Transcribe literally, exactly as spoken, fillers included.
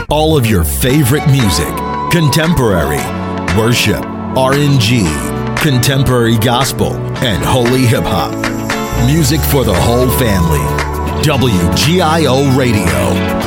All of your favorite music, contemporary, worship, R and G, contemporary gospel, and holy hip-hop. Music for the whole family. W G I O Radio.